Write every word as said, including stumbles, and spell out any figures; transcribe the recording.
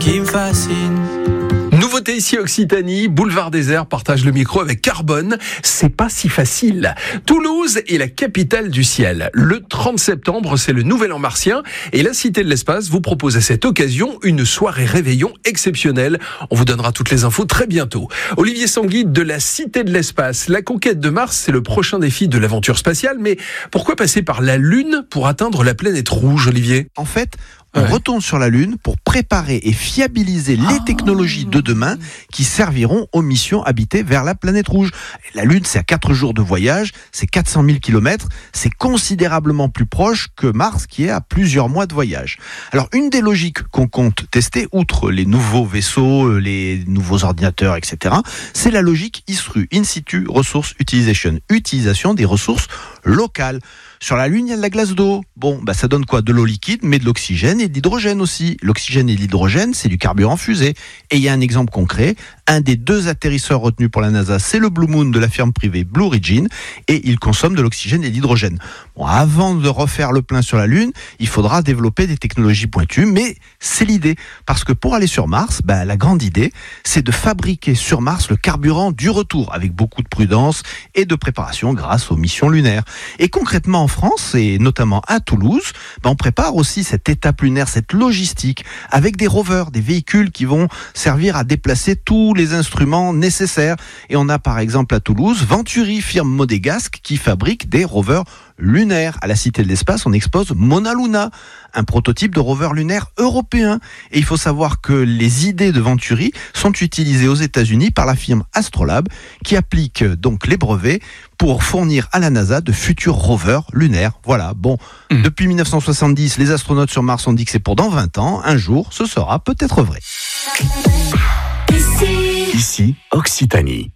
qui me fascine. Nouveauté ici Occitanie, Boulevard Désert partage le micro avec Carbone. C'est pas si facile. Toulouse est la capitale du ciel. Le trente septembre, c'est le Nouvel An martien et la Cité de l'Espace vous propose à cette occasion une soirée réveillon exceptionnelle. On vous donnera toutes les infos très bientôt. Olivier Sanguide de la Cité de l'Espace. La conquête de Mars, c'est le prochain défi de l'aventure spatiale. Mais pourquoi passer par la Lune pour atteindre la planète rouge, Olivier ? En fait, on Ouais. retourne sur la Lune pour préparer et fiabiliser les technologies de demain qui serviront aux missions habitées vers la planète rouge. La Lune, c'est à quatre jours de voyage, c'est quatre cent mille kilomètres, c'est considérablement plus proche que Mars qui est à plusieurs mois de voyage. Alors, une des logiques qu'on compte tester, outre les nouveaux vaisseaux, les nouveaux ordinateurs, et cetera, c'est la logique I S R U, In Situ Resource Utilization, utilisation des ressources locales. Sur la Lune, il y a de la glace d'eau. Bon, bah ça donne quoi ? De l'eau liquide, mais de l'oxygène et de l'hydrogène aussi. L'oxygène et l'hydrogène, c'est du carburant fusée. Et il y a un exemple concret. Un des deux atterrisseurs retenus pour la NASA, c'est le Blue Moon de la firme privée Blue Origin. Et il consomme de l'oxygène et de l'hydrogène. Bon, avant de refaire le plein sur la Lune, il faudra développer des technologies pointues. Mais c'est l'idée. Parce que pour aller sur Mars, bah, la grande idée, c'est de fabriquer sur Mars le carburant du retour. Avec beaucoup de prudence et de préparation grâce aux missions lunaires. Et concrètement, en France, et notamment à Toulouse, ben on prépare aussi cette étape lunaire, cette logistique, avec des rovers, des véhicules qui vont servir à déplacer tous les instruments nécessaires. Et on a par exemple à Toulouse, Venturi, firme monégasque, qui fabrique des rovers lunaires. À la Cité de l'Espace, on expose Mona Luna, un prototype de rover lunaire européen. Et il faut savoir que les idées de Venturi sont utilisées aux États-Unis par la firme Astrolabe, qui applique donc les brevets pour fournir à la NASA de futurs rovers lunaires. Voilà, bon, mmh. Depuis dix-neuf cent soixante-dix, les astronautes sur Mars ont dit que c'est pour dans vingt ans. Un jour, ce sera peut-être vrai. Ici, Occitanie.